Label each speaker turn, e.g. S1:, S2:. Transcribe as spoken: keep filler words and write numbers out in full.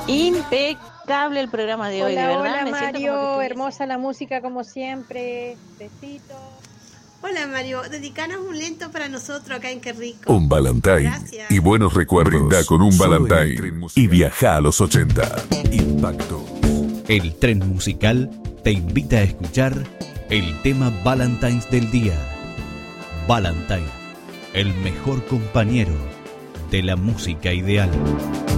S1: Impecable el programa de hoy,
S2: Hola,
S1: de verdad.
S2: hola
S1: Me siento como que
S2: Mario,
S1: estuviese-
S2: hermosa la música como siempre. Besitos.
S3: Hola Mario, dedicanos un lento para nosotros acá en Qué Rico.
S4: Un Valentine
S3: Gracias.
S4: y buenos recuerdos. Brinda con un
S5: Solo en el
S4: Valentine
S5: tren musical.
S4: y viaja a los ochenta.
S5: Impacto. El tren musical te invita a escuchar el tema Valentine's del día. Valentine, el mejor compañero de la música ideal.